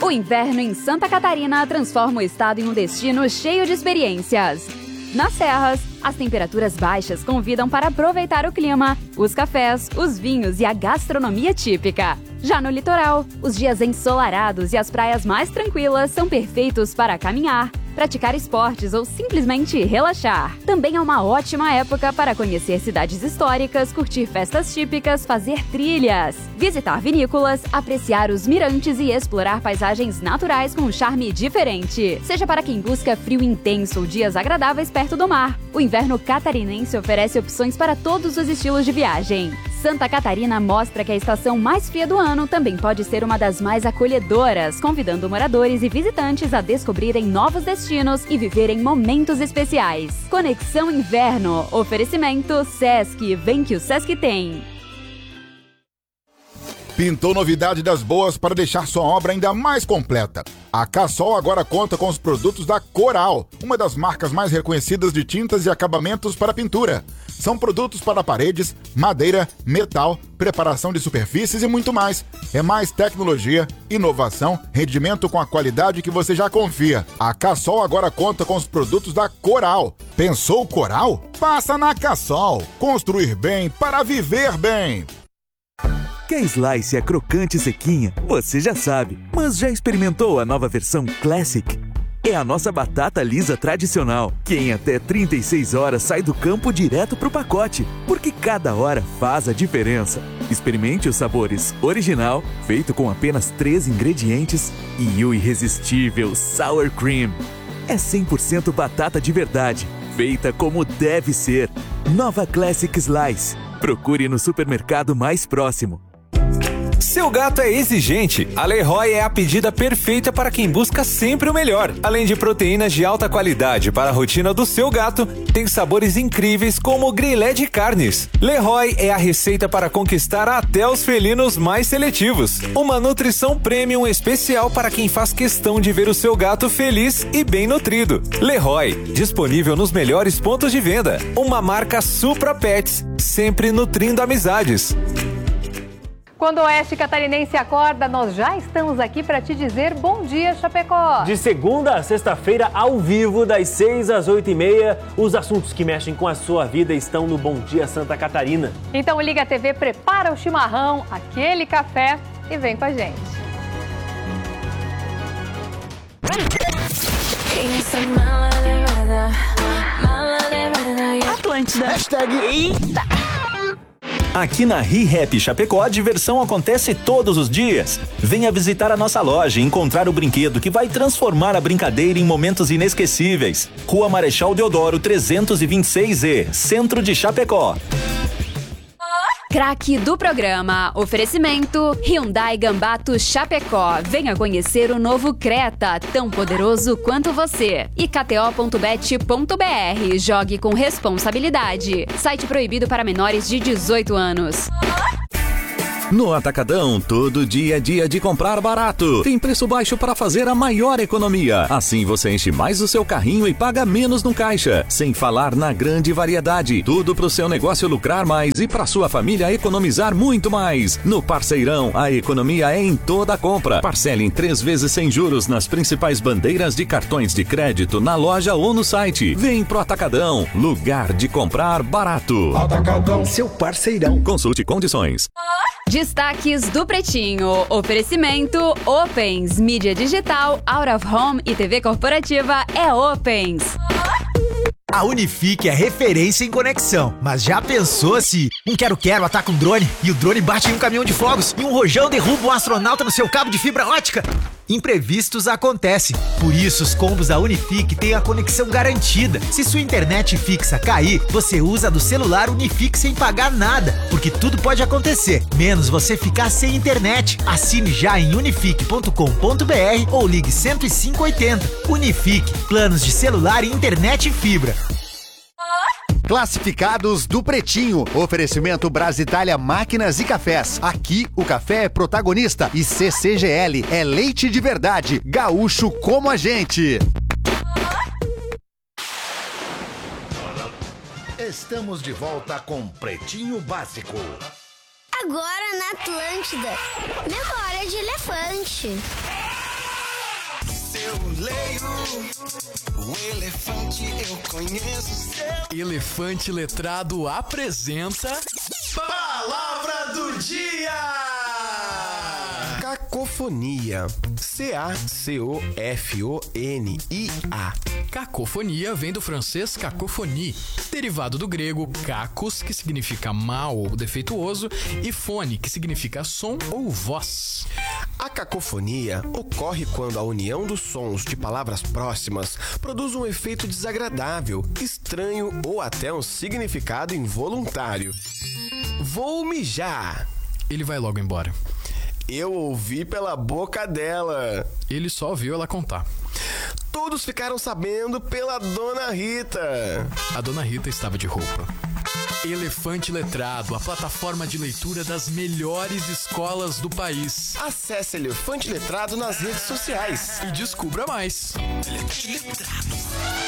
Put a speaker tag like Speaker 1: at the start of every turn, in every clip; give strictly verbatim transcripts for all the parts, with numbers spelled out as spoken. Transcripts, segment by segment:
Speaker 1: O inverno em Santa Catarina transforma o estado em um destino cheio de experiências. Nas serras, as temperaturas baixas convidam para aproveitar o clima, os cafés, os vinhos e a gastronomia típica. Já no litoral, os dias ensolarados e as praias mais tranquilas são perfeitos para caminhar, praticar esportes ou simplesmente relaxar. Também é uma ótima época para conhecer cidades históricas, curtir festas típicas, fazer trilhas, visitar vinícolas, apreciar os mirantes e explorar paisagens naturais com um charme diferente. Seja para quem busca frio intenso ou dias agradáveis perto do mar, o inverno catarinense oferece opções para todos os estilos de viagem. Santa Catarina mostra que a estação mais fria do ano também pode ser uma das mais acolhedoras, convidando moradores e visitantes a descobrirem novos destinos e viverem momentos especiais. Conexão Inverno. Oferecimento Sesc. Vem que o Sesc tem.
Speaker 2: Pintou novidade das boas para deixar sua obra ainda mais completa. A Cassol agora conta com os produtos da Coral, uma das marcas mais reconhecidas de tintas e acabamentos para pintura. São produtos para paredes, madeira, metal, preparação de superfícies e muito mais. É mais tecnologia, inovação, rendimento com a qualidade que você já confia. A Cassol agora conta com os produtos da Coral. Pensou Coral? Passa na Cassol. Construir bem para viver bem.
Speaker 3: Que a Slice é crocante e sequinha, você já sabe. Mas já experimentou a nova versão Classic? É a nossa batata lisa tradicional, que em até trinta e seis horas sai do campo direto pro pacote, porque cada hora faz a diferença. Experimente os sabores original, feito com apenas três ingredientes, e o irresistível Sour Cream. É cem por cento batata de verdade, feita como deve ser. Nova Classic Slice. Procure no supermercado mais próximo.
Speaker 4: Seu gato é exigente? A Leroy é a pedida perfeita para quem busca sempre o melhor. Além de proteínas de alta qualidade para a rotina do seu gato, tem sabores incríveis como o grelé de carnes. Leroy é a receita para conquistar até os felinos mais seletivos. Uma nutrição premium especial para quem faz questão de ver o seu gato feliz e bem nutrido. Leroy, disponível nos melhores pontos de venda. Uma marca Supra Pets, sempre nutrindo amizades.
Speaker 5: Quando o Oeste Catarinense acorda, nós já estamos aqui para te dizer bom dia, Chapecó.
Speaker 6: De segunda a sexta-feira, ao vivo, das seis às oito e meia, os assuntos que mexem com a sua vida estão no Bom Dia Santa Catarina.
Speaker 5: Então liga a T V, prepara o chimarrão, aquele café e vem com a gente.
Speaker 7: Atlântida. Hashtag Eita.
Speaker 8: Aqui na ReHap Chapecó, a diversão acontece todos os dias. Venha visitar a nossa loja e encontrar o brinquedo que vai transformar a brincadeira em momentos inesquecíveis. Rua Marechal Deodoro trezentos e vinte e seis E, Centro de Chapecó.
Speaker 1: Craque do programa. Oferecimento Hyundai Gambato Chapecó. Venha conhecer o novo Creta, tão poderoso quanto você. E K T O ponto bet ponto B R. Jogue com responsabilidade. Site proibido para menores de dezoito anos.
Speaker 9: No Atacadão, todo dia é dia de comprar barato. Tem preço baixo para fazer a maior economia. Assim você enche mais o seu carrinho e paga menos no caixa. Sem falar na grande variedade. Tudo para o seu negócio lucrar mais e para sua família economizar muito mais. No Parceirão, a economia é em toda a compra. Parcele em três vezes sem juros nas principais bandeiras de cartões de crédito na loja ou no site. Vem pro Atacadão, lugar de comprar barato.
Speaker 10: Atacadão, seu parceirão.
Speaker 9: Consulte condições.
Speaker 1: Destaques do Pretinho. Oferecimento Opens. Mídia digital, out of home e T V corporativa é Opens.
Speaker 11: A Unifique é referência em conexão, mas já pensou se um quero-quero ataca um drone e o drone bate em um caminhão de fogos e um rojão derruba um astronauta no seu cabo de fibra ótica? Imprevistos acontecem, por isso os combos da Unifique têm a conexão garantida. Se sua internet fixa cair, você usa do celular Unifique sem pagar nada, porque tudo pode acontecer, menos você ficar sem internet. Assine já em unifique ponto com ponto b r ou ligue cento e cinco oitenta. Unifique, planos de celular e internet fibra.
Speaker 12: Classificados do Pretinho. Oferecimento Brasitália Máquinas e Cafés. Aqui o café é protagonista e C C G L é leite de verdade. Gaúcho como a gente.
Speaker 13: Estamos de volta com Pretinho Básico.
Speaker 14: Agora na Atlântida. Memória de elefante. eu leio. O elefante eu conheço seu.
Speaker 15: Elefante Letrado apresenta
Speaker 14: Palavra do Dia! Cacofonia. C A C O F O N I A.
Speaker 15: Cacofonia vem do francês cacophonie, derivado do grego cacos, que significa mal ou defeituoso, e fone, que significa som ou voz.
Speaker 14: A cacofonia ocorre quando a união dos sons de palavras próximas produz um efeito desagradável, estranho ou até um significado involuntário. Vou mijar.
Speaker 15: Ele vai logo embora.
Speaker 14: Eu ouvi pela boca dela.
Speaker 15: Ele só ouviu ela contar.
Speaker 14: Todos ficaram sabendo pela Dona Rita.
Speaker 15: A Dona Rita estava de roupa. Elefante Letrado, a plataforma de leitura das melhores escolas do país.
Speaker 14: Acesse Elefante Letrado nas redes sociais
Speaker 15: e descubra mais.
Speaker 14: Elefante Letrado.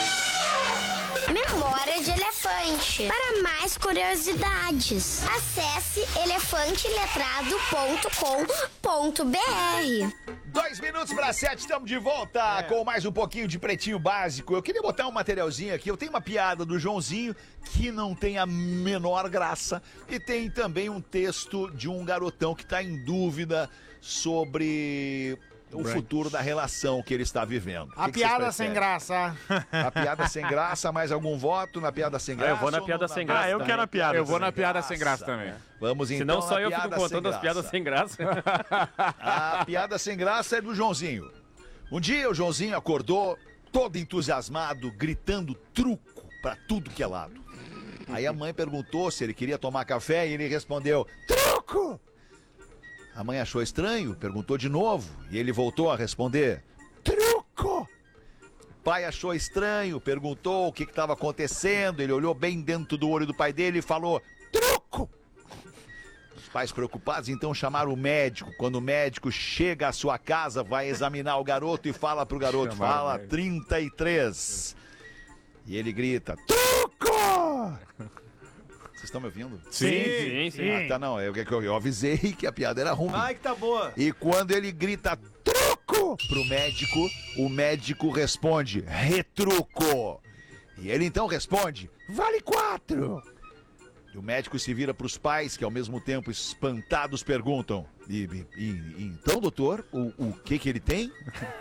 Speaker 16: Memória de elefante. Para mais curiosidades, acesse elefante letrado ponto com ponto b r.
Speaker 2: Dois minutos para sete, estamos de volta é. com mais um pouquinho de Pretinho Básico. Eu queria botar um materialzinho aqui. Eu tenho uma piada do Joãozinho que não tem a menor graça. E tem também um texto de um garotão que está em dúvida sobre o Branch. futuro da relação que ele está vivendo.
Speaker 17: A
Speaker 2: que
Speaker 17: piada
Speaker 2: que
Speaker 17: sem graça.
Speaker 2: A piada sem graça, mais algum voto na piada sem graça?
Speaker 6: Eu vou na piada sem graça.
Speaker 17: Ah, eu quero a piada.
Speaker 18: Eu vou na piada sem graça também.
Speaker 2: Vamos então.
Speaker 6: Senão só eu fico contando as piadas sem graça.
Speaker 2: A piada sem graça é do Joãozinho. Um dia o Joãozinho acordou todo entusiasmado, gritando truco pra tudo que é lado. Aí a mãe perguntou se ele queria tomar café e ele respondeu: truco! A mãe achou estranho, perguntou de novo e ele voltou a responder: truco! O pai achou estranho, perguntou o que estava acontecendo, ele olhou bem dentro do olho do pai dele e falou: truco! Os pais preocupados então chamaram o médico. Quando o médico chega à sua casa, vai examinar o garoto e fala pro garoto: fala trinta e três. E ele grita: truco! Vocês estão me ouvindo?
Speaker 6: Sim, sim, sim.
Speaker 2: Ah, tá, não, eu, eu, eu avisei que a piada era ruim.
Speaker 17: Ai, que tá boa.
Speaker 2: E quando ele grita truco pro médico, o médico responde: retruco. E ele então responde: vale quatro. E o médico se vira pros pais, que ao mesmo tempo espantados perguntam: e, e, e então, doutor, o, o que que ele tem?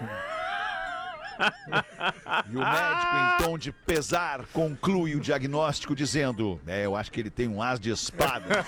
Speaker 2: E o médico, em tom de pesar, conclui o diagnóstico dizendo: é, eu acho que ele tem um as de espada.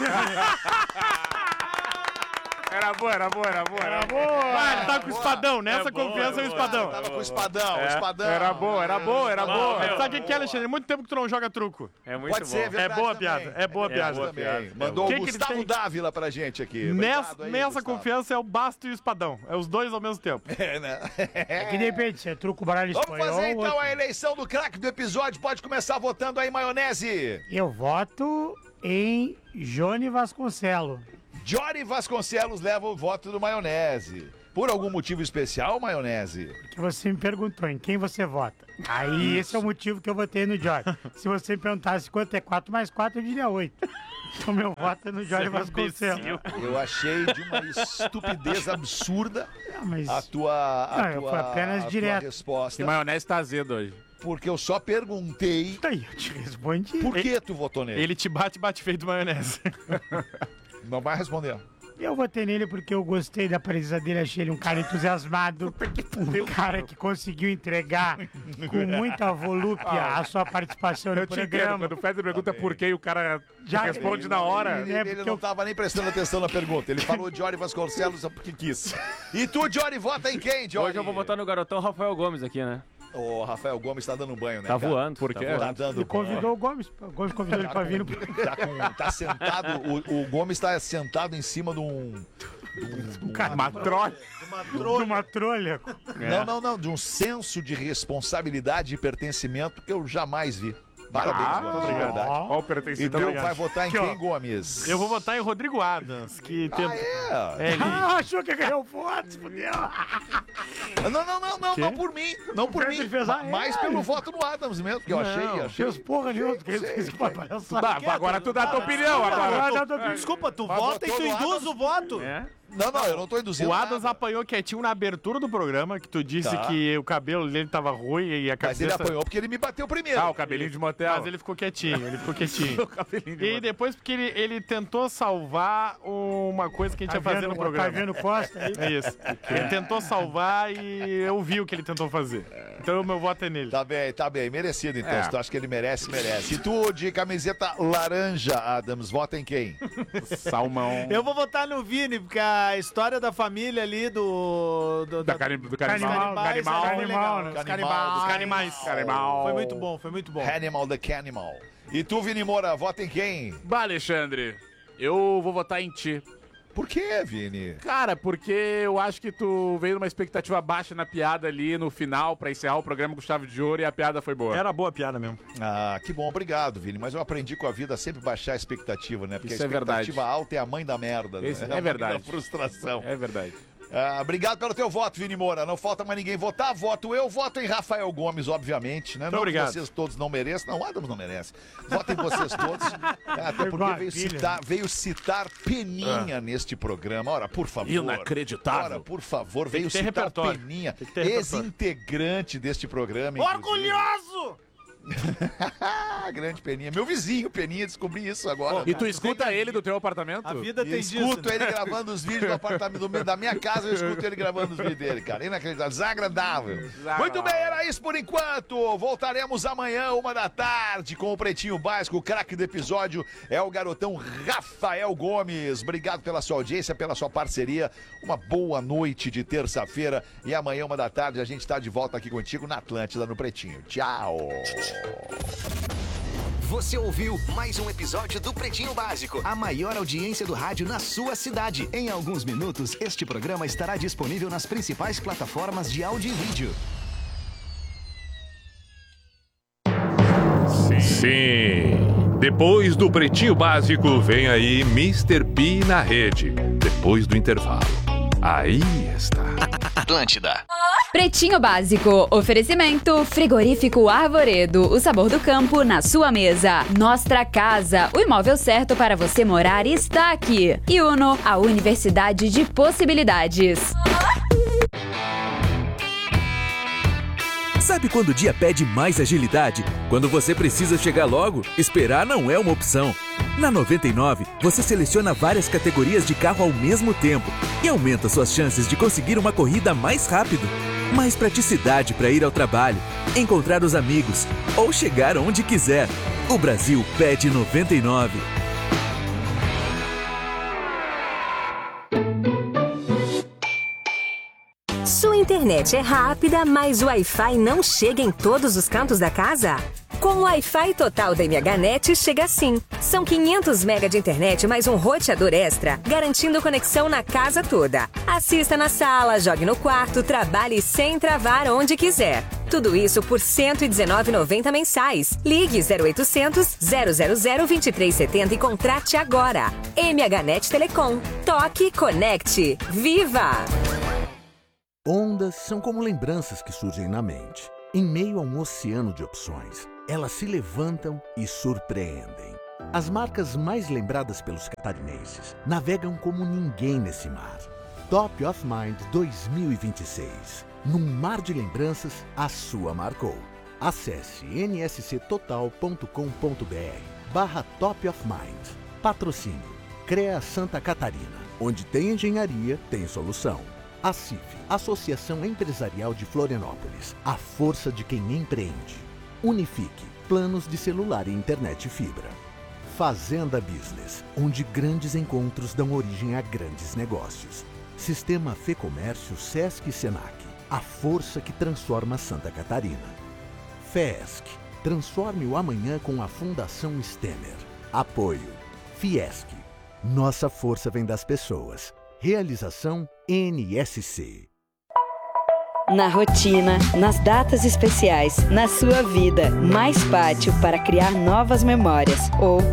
Speaker 17: Era boa, era boa, era boa, era boa. Vai, ele tá com o espadão, nessa é confiança é o espadão.
Speaker 2: Tava com o espadão,
Speaker 17: é,
Speaker 2: o espadão.
Speaker 17: Era boa, era boa, era
Speaker 6: Bom,
Speaker 17: boa.
Speaker 6: meu,
Speaker 17: Sabe o que, que é, Alexandre? Muito tempo que tu não joga truco.
Speaker 6: É muito
Speaker 2: Pode
Speaker 6: bom.
Speaker 2: ser, verdade,
Speaker 17: é boa
Speaker 2: também.
Speaker 17: piada, é boa
Speaker 2: é
Speaker 17: piada.
Speaker 2: Boa também. Mandou
Speaker 17: que
Speaker 2: o
Speaker 17: que
Speaker 2: Gustavo
Speaker 17: tem...
Speaker 2: Dávila pra gente aqui.
Speaker 17: Nessa,
Speaker 2: aí,
Speaker 17: nessa
Speaker 2: Gustavo.
Speaker 17: confiança é o basto e o espadão. É os dois ao mesmo tempo.
Speaker 2: É, né?
Speaker 17: É que depende, se é truco, baralho
Speaker 2: Vamos
Speaker 17: espanhol...
Speaker 2: fazer então
Speaker 17: outro...
Speaker 2: a eleição do craque do episódio. Pode começar votando aí, maionese.
Speaker 17: Eu voto em Johnny Vasconcelos.
Speaker 2: Jory Vasconcelos leva o voto do maionese. Por algum motivo especial, maionese?
Speaker 17: Porque você me perguntou em quem você vota. Aí esse é o motivo que eu votei no Jory. Se você me perguntasse quanto é quatro mais quatro, eu diria oito. Então meu voto é no Jory Vasconcelos.
Speaker 2: Eu achei de uma estupidez absurda
Speaker 17: não, mas...
Speaker 2: a tua, a
Speaker 17: não,
Speaker 2: tua,
Speaker 17: foi apenas
Speaker 2: a
Speaker 17: direto.
Speaker 2: tua resposta.
Speaker 18: E maionese tá azedo hoje.
Speaker 2: Porque eu só perguntei...
Speaker 17: Aí eu te respondi.
Speaker 2: Por que tu votou nele?
Speaker 17: Ele te bate, bate feito maionese.
Speaker 2: Não vai responder.
Speaker 17: Eu votei nele porque eu gostei da presença dele, achei ele um cara entusiasmado, um cara que conseguiu entregar com muita volúpia a sua participação no
Speaker 18: eu
Speaker 17: programa.
Speaker 18: Te entendo, quando o Fred pergunta por quê e o cara já responde
Speaker 2: ele,
Speaker 18: na hora.
Speaker 2: Ele, ele, ele não estava eu... nem prestando atenção na pergunta, ele falou Jory Vasconcelos só porque quis. E tu, Jory, vota em quem, Jory?
Speaker 6: Hoje eu vou votar no garotão Rafael Gomes aqui, né?
Speaker 2: O Rafael Gomes tá dando banho, né?
Speaker 6: Tá
Speaker 2: cara?
Speaker 6: voando.
Speaker 2: Por quê? Tá, tá dando
Speaker 17: Ele convidou o Gomes. O Gomes convidou tá ele pra vir. No...
Speaker 2: Tá, com, tá sentado, o, o Gomes tá sentado em cima de um...
Speaker 17: De um, cara, uma trolha. De uma trolha.
Speaker 2: É. Não, não, não. De um senso de responsabilidade e pertencimento que eu jamais vi. Parabéns,
Speaker 17: ah,
Speaker 2: Gomes. De verdade.
Speaker 17: Ó,
Speaker 2: o pertencimento. Então vai votar em
Speaker 17: aqui,
Speaker 2: quem,
Speaker 17: ó,
Speaker 2: Gomes?
Speaker 17: Eu vou votar em Rodrigo Adams. Que tem...
Speaker 2: Ah, é?
Speaker 17: é ele... Ah, achou que ganhou votos, fudeu.
Speaker 2: Não, não, não, não, não por mim. Não por mim.
Speaker 17: Fez... Ah,
Speaker 2: mais é. pelo voto do Adams mesmo, que eu achei.
Speaker 17: Não,
Speaker 2: achei.
Speaker 17: Fez porra nenhuma.
Speaker 18: Agora tu dá a tua opinião. Agora.
Speaker 17: Desculpa, tu vota e tu induz o voto.
Speaker 6: É?
Speaker 19: Não, não, eu não tô induzindo
Speaker 20: O Adams
Speaker 19: nada.
Speaker 20: apanhou quietinho na abertura do programa, que tu disse
Speaker 19: Tá.
Speaker 20: que o cabelo dele tava ruim e a
Speaker 19: Mas
Speaker 20: cabeça...
Speaker 19: ele apanhou porque ele me bateu primeiro.
Speaker 18: Ah, o cabelinho de motel.
Speaker 20: Mas ele ficou quietinho, ele ficou quietinho.
Speaker 18: O cabelinho de
Speaker 20: E aí
Speaker 18: motel.
Speaker 20: depois porque ele, ele tentou salvar uma coisa que a gente ia fazer no programa.
Speaker 17: Tá vendo Costa aí?
Speaker 20: É isso. Ele tentou salvar e eu vi o que ele tentou fazer. Então o meu voto é nele.
Speaker 19: Tá bem, tá bem. Merecido, então.
Speaker 20: É.
Speaker 19: Se tu acha que ele merece, merece. E tu, de camiseta laranja, Adams, vota em quem?
Speaker 18: Salmão.
Speaker 21: Eu vou votar no Vini, porque a história da família ali do... do
Speaker 18: Da carim- do canimal.
Speaker 21: canibais,
Speaker 18: Canimal.
Speaker 21: foi legal.
Speaker 18: Canimal,
Speaker 21: Os
Speaker 18: né?
Speaker 21: canibais.
Speaker 18: Dos canimais. Canimal.
Speaker 21: Foi muito bom, foi muito bom.
Speaker 19: Animal the Canimal. E tu, Vini Moura, vota em quem?
Speaker 18: Bah, Alexandre, eu vou votar em ti.
Speaker 19: Por quê, Vini?
Speaker 18: Cara, porque eu acho que tu veio numa expectativa baixa na piada ali no final, pra encerrar o programa com chave de ouro, e a piada foi boa.
Speaker 20: Era boa a piada mesmo.
Speaker 19: Ah, que bom, obrigado, Vini. Mas eu aprendi com a vida a sempre baixar a expectativa, né? Porque
Speaker 18: Isso
Speaker 19: a
Speaker 18: é verdade.
Speaker 19: expectativa alta é a mãe da merda,
Speaker 18: Esse-
Speaker 19: né?
Speaker 18: é
Speaker 19: a mãe
Speaker 18: verdade.
Speaker 19: da frustração.
Speaker 18: É verdade.
Speaker 19: Ah, obrigado pelo teu voto, Vini Moura. Não falta mais ninguém votar. Voto eu, voto em Rafael Gomes, obviamente, né? Não
Speaker 20: obrigado.
Speaker 19: que vocês todos não mereçam. Não, Adams não merece. Votem vocês todos. Até porque veio citar, veio citar Peninha
Speaker 18: Ah.
Speaker 19: neste programa. Ora, por favor.
Speaker 18: Inacreditável.
Speaker 19: Ora, por favor,
Speaker 20: Tem
Speaker 19: veio
Speaker 20: que ter
Speaker 19: citar
Speaker 20: repertório.
Speaker 19: Peninha,
Speaker 20: Tem que ter repertório.
Speaker 19: ex-integrante deste programa. inclusive.
Speaker 21: Orgulhoso!
Speaker 19: Grande Peninha. Meu vizinho, Peninha, descobri isso agora.
Speaker 18: E tu escuta ele do teu apartamento?
Speaker 21: A vida tem disso.
Speaker 19: Escuto
Speaker 21: né?
Speaker 19: ele gravando os vídeos do apartamento do meu- da minha casa, eu escuto ele gravando os vídeos dele, cara. Inacreditável, desagradável. Muito bem, era isso por enquanto. Voltaremos amanhã, uma da tarde, com o Pretinho Básico. O craque do episódio é o garotão Rafael Gomes. Obrigado pela sua audiência, pela sua parceria. Uma boa noite de terça-feira. E amanhã, uma da tarde, a gente está de volta aqui contigo na Atlântida, no Pretinho. Tchau.
Speaker 11: Você ouviu mais um episódio do Pretinho Básico, a maior audiência do rádio na sua cidade. Em alguns minutos, este programa estará disponível nas principais plataformas de áudio e vídeo.
Speaker 22: Sim. Depois do Pretinho Básico, vem aí mister P na rede. Depois do intervalo. Aí está.
Speaker 11: Atlântida.
Speaker 1: Pretinho Básico, oferecimento Frigorífico Arvoredo, o sabor do campo na sua mesa. Nostra Casa, o imóvel certo para você morar está aqui. E Uno, a Universidade de Possibilidades.
Speaker 3: Sabe quando o dia pede mais agilidade? Quando você precisa chegar logo, esperar não é uma opção. Na noventa e nove, você seleciona várias categorias de carro ao mesmo tempo e aumenta suas chances de conseguir uma corrida mais rápido. Mais praticidade para ir ao trabalho, encontrar os amigos ou chegar onde quiser. O Brasil pede noventa e nove.
Speaker 23: Sua internet é rápida, mas o Wi-Fi não chega em todos os cantos da casa? Com o Wi-Fi total da MHNet chega assim. São quinhentos megas de internet mais um roteador extra, garantindo conexão na casa toda. Assista na sala, jogue no quarto, trabalhe sem travar onde quiser. Tudo isso por cento e dezenove reais e noventa centavos mensais. Ligue zero oitocentos, zero zero zero, dois três sete zero e contrate agora. MHNet Telecom. Toque, conecte. Viva!
Speaker 24: Ondas são como lembranças que surgem na mente. Em meio a um oceano de opções, elas se levantam e surpreendem. As marcas mais lembradas pelos catarinenses navegam como ninguém nesse mar. Top of Mind dois mil e vinte e seis. Num mar de lembranças, a sua marcou. Acesse n s c total ponto com ponto b r barra Top of Mind. Patrocínio CREA Santa Catarina. Onde tem engenharia, tem solução. A C I F, Associação Empresarial de Florianópolis, a força de quem empreende. Unifique, planos de celular e internet fibra. Fazenda Business, onde grandes encontros dão origem a grandes negócios. Sistema Fê Comércio Sesc e Senac, a força que transforma Santa Catarina. FESC, transforme o amanhã com a Fundação Stemer. Apoio Fiesc, nossa força vem das pessoas. Realização N S C.
Speaker 23: Na rotina, nas datas especiais, na sua vida, mais pátio para criar novas memórias ou